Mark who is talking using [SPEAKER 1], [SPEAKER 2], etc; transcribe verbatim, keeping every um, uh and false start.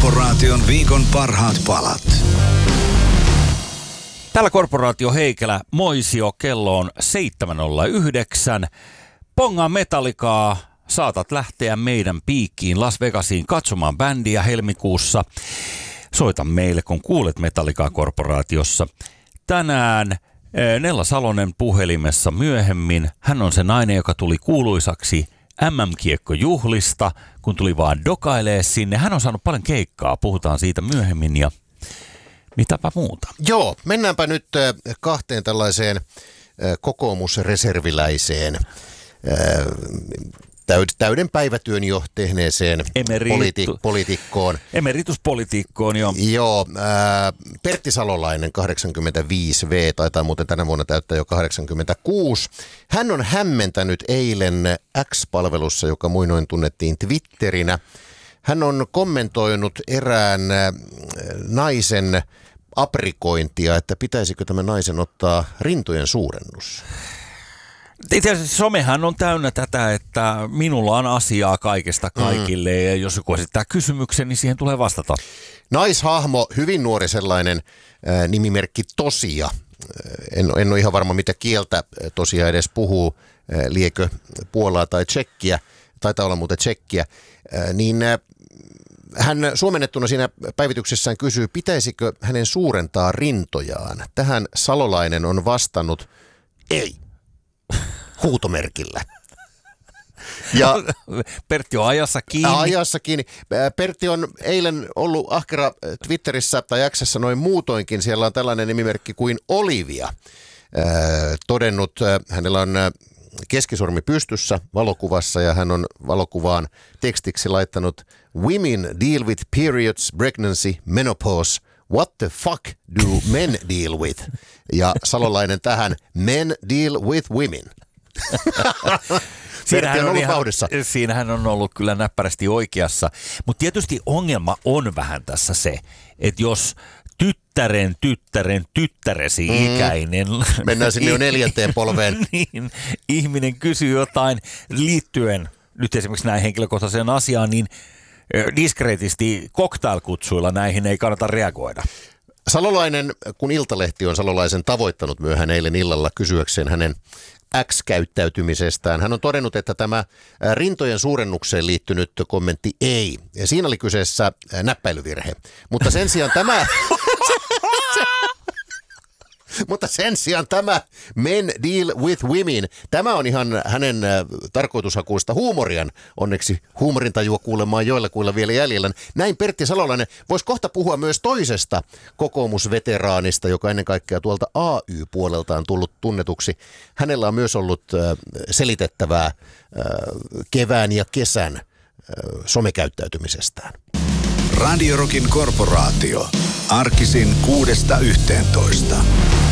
[SPEAKER 1] Korporaation viikon parhaat palat.
[SPEAKER 2] Täällä Korporaatio Heikelä, Moisio, kello on seitsemän nolla yhdeksän. Pongaa Metallicaa, saatat lähteä meidän piikkiin Las Vegasiin katsomaan bändiä helmikuussa. Soita meille, kun kuulet Metallicaa Korporaatiossa. Tänään Nella Salonen puhelimessa myöhemmin. Hän on se nainen, joka tuli kuuluisaksi M M-kiekkojuhlista, kun tuli vaan dokailee sinne. Hän on saanut paljon keikkaa, puhutaan siitä myöhemmin ja mitäpä muuta.
[SPEAKER 3] Joo, mennäänpä nyt kahteen tällaiseen kokoomusreserviläiseen, täyden päivätyön jo tehneeseen
[SPEAKER 2] Emeritu-
[SPEAKER 3] politi- poliitikkoon.
[SPEAKER 2] Emerituspolitiikkoon, joo.
[SPEAKER 3] Joo, ää, Pertti Salolainen, kahdeksankymmentäviisi vuotias, taitaa muuten tänä vuonna täyttää jo kahdeksankymmentäkuusi. Hän on hämmentänyt eilen X-palvelussa, joka muinoin tunnettiin Twitterinä. Hän on kommentoinut erään naisen aprikointia, että pitäisikö tämä naisen ottaa rintojen suurennus.
[SPEAKER 2] Itse asiassa somehan on täynnä tätä, että minulla on asiaa kaikesta kaikille mm. ja jos joku esittää kysymyksen, niin siihen tulee vastata.
[SPEAKER 3] Naishahmo, hyvin nuori sellainen, äh, nimimerkki Tosia. En, en ole ihan varma, mitä kieltä Tosia edes puhuu, äh, liekö puolaa tai tsekkiä, taitaa olla muuten tsekkiä, äh, niin äh, hän suomennettuna siinä päivityksessään kysyy, pitäisikö hänen suurentaa rintojaan. Tähän Salolainen on vastannut, ei. Huutomerkillä. Ja
[SPEAKER 2] Pertti on ajassa kiinni.
[SPEAKER 3] Ajassa kiinni. Pertti on eilen ollut ahkera Twitterissä tai X:ssä noin muutoinkin. Siellä on tällainen nimimerkki kuin Olivia. Todennut, hänellä on keskisormi pystyssä valokuvassa ja hän on valokuvaan tekstiksi laittanut Women deal with periods, pregnancy, menopause. What the fuck do men deal with? Ja Salolainen tähän, men deal with women.
[SPEAKER 2] Siinähän on,
[SPEAKER 3] on,
[SPEAKER 2] ihan,
[SPEAKER 3] vauhdissa.
[SPEAKER 2] siinähän on ollut kyllä näppärästi oikeassa, mutta tietysti ongelma on vähän tässä se, että jos tyttären, tyttären, tyttäresi mm. ikäinen.
[SPEAKER 3] Mennään sinne jo neljänteen polveen.
[SPEAKER 2] Niin, ihminen kysyy jotain liittyen nyt esimerkiksi näin henkilökohtaiseen asiaan, niin diskreetisti cocktail-kutsuilla näihin ei kannata reagoida.
[SPEAKER 3] Salolainen, kun Iltalehti on Salolaisen tavoittanut myöhään eilen illalla kysyäkseen hänen X-käyttäytymisestään. Hän on todennut, että tämä rintojen suurennukseen liittynyt kommentti ei. Ja siinä oli kyseessä näppäilyvirhe. Mutta sen sijaan tämä... Mutta sen sijaan tämä men deal with women, tämä on ihan hänen äh, tarkoitushakuista huumorian. Onneksi huumorintajua kuulemaan joillakuilla vielä jäljellä. Näin Pertti Salolainen voisi kohta puhua myös toisesta kokoomusveteraanista, joka ennen kaikkea tuolta A Y-puolelta on tullut tunnetuksi. Hänellä on myös ollut äh, selitettävää äh, kevään ja kesän äh, somekäyttäytymisestään.
[SPEAKER 1] Radio Rockin Korporaatio. Arkisin kuudesta yhteentoista.